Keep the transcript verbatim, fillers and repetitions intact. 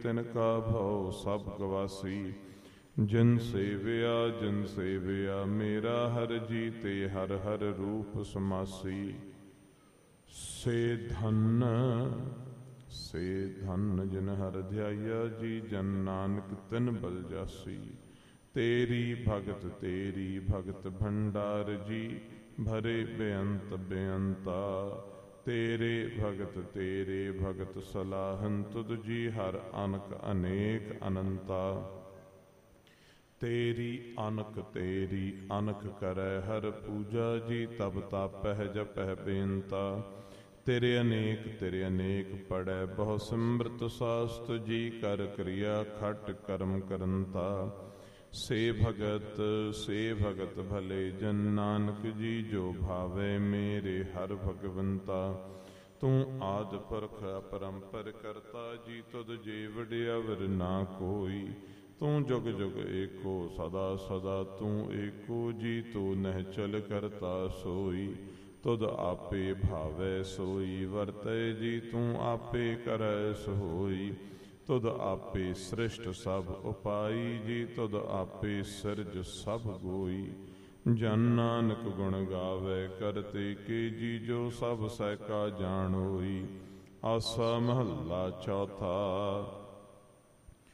तिन का भव सब गवासी। जिन सेविया जिन सेविया मेरा हर जी ते हर हर रूप समासी। से धन से धन जिन हर ध्याया जी जन नानक तिन बल जासी। तेरी भगत तेरी भगत भंडार जी भरे बेअंत बेअंता। तेरे भगत तेरे भगत सलाहन तुद जी हर अनक अनेक अनंता। तेरी अनक तेरी अनक करै हर पूजा जी तब तापह जपह बेनता। तेरे अनेक तेरे अनेक पढ़ै बहु सिमृत सास्त जी कर क्रिया खट कर्म करंता। से भगत से भगत भले जन नानक जी जो भावे मेरे हर भगवंता। तू आद पुरख अपरंपर करता जी तुद जे वड्यावर ना कोई। तू जुग जुग एको सदा सदा तू एको जी तू नह चल करता सोई। तुद आपे भावै सोई वरतै जी तू आपे करै सोई। तुद आपे सृष्ट सब उपाई जी तुद आपे सिरज सब गोई। जन नानक गुण गावे करते के जी जो सब सहका जान होई। आसा महला चौथा।